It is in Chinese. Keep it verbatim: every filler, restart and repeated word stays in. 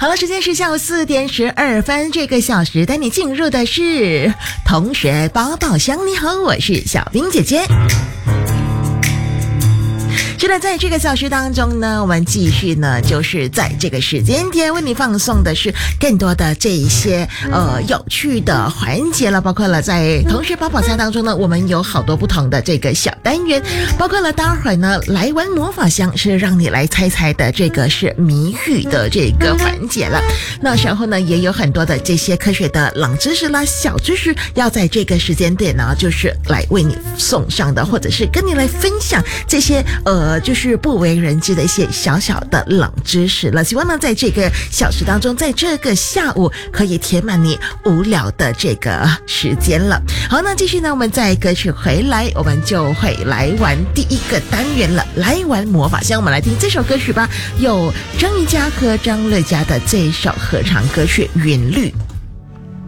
好了，时间是下午四点十二分，这个小时带你进入的是同学宝宝箱。你好，我是小冰姐姐。是的，在这个小时当中呢，我们继续呢，就是在这个时间点为你放送的是更多的这一些呃有趣的环节了，包括了在同学宝宝箱当中呢，我们有好多不同的这个小单元，包括了待会儿呢来玩魔法箱是让你来猜猜的，这个是谜语的这个环节了。那时候呢也有很多的这些科学的冷知识啦、小知识，要在这个时间点呢，就是来为你送上的，或者是跟你来分享这些呃。呃，就是不为人知的一些小小的冷知识了。希望呢，在这个小时当中，在这个下午可以填满你无聊的这个时间了。好，那继续呢，我们再歌曲回来，我们就会来玩第一个单元了，来玩魔法箱。我们来听这首歌曲吧，有张怡佳和张乐嘉的这首合唱歌曲《韵律》。